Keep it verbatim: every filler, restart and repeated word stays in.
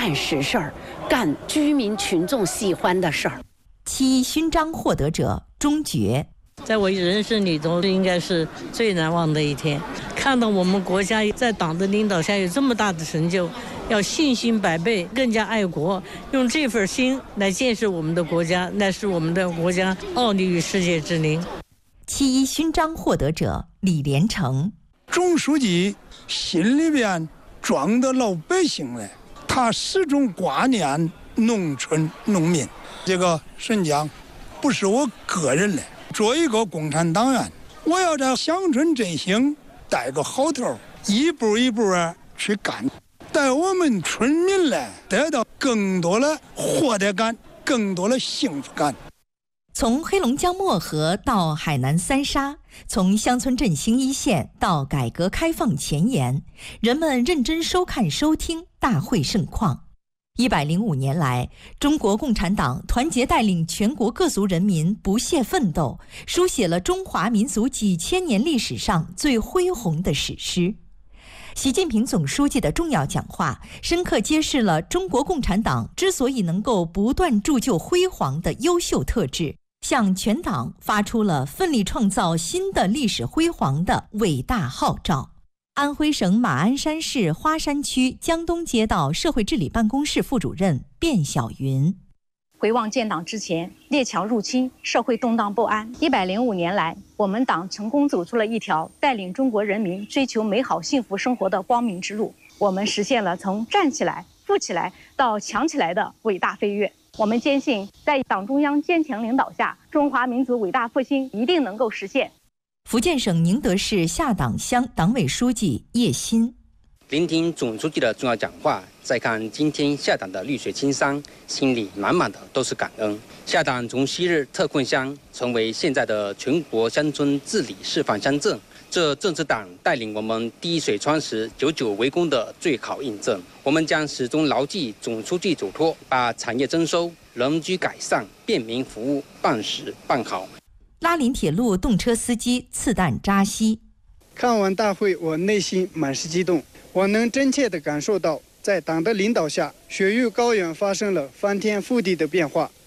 干实事儿，干居民群众喜欢的事儿。 七一勋章获得者钟觉， 在我人生里头，这应该是最难忘的一天。看到我们国家在党的领导下有这么大的成就，要信心百倍，更加爱国，用这份心来建设我们的国家，那是我们的国家傲立于世界之林。 七一勋章获得者李连成， 钟书记心里边装的老百姓嘞，他始终挂念农村农民。这个实际上不是我个人嘞，作为一个共产党员，我要在乡村振兴带个好头，一步一步啊去干，带我们村民嘞得到更多的获得感，更多的幸福感。 从黑龙江漠河到海南三沙，从乡村振兴一线到改革开放前沿，人们认真收看收听大会盛况。一百零五年来，中国共产党团结带领全国各族人民不懈奋斗，书写了中华民族几千年历史上最恢宏的史诗。习近平总书记的重要讲话，深刻揭示了中国共产党之所以能够不断铸就辉煌的优秀特质，向全党发出了奋力创造新的历史辉煌的伟大号召。安徽省马鞍山市花山区江东街道社会治理办公室副主任卞小云， 回望建党之前，列强入侵，社会动荡不安。一百零五年来，我们党成功走出了一条带领中国人民追求美好幸福生活的光明之路。我们实现了从站起来、富起来到强起来的伟大飞跃。我们坚信，在党中央坚强领导下，中华民族伟大复兴一定能够实现。 福建省宁德市下党乡党委书记叶新， 聆听总书记的重要讲话，再看今天下党的绿水青山，心里满满的都是感恩。下党从昔日特困乡成为现在的全国乡村治理示范乡镇，这正是党带领我们滴水穿石、久久为功的最好印证。我们将始终牢记总书记嘱托，把产业增收、人居改善、便民服务办实办好。 拉林铁路动车司机刺弹扎西， 看完大会，我内心满是激动。我能真切地感受到，在党的领导下，雪域高原发生了翻天覆地的变化。